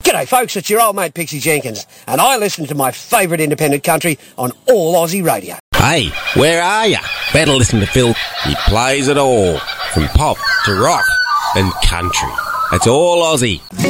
G'day folks, it's your old mate Pixie Jenkins, and I listen to my favourite independent country on All Aussie Radio. Hey, where are ya? Better listen to Phil. He plays it all, from pop to rock and country. It's All Aussie.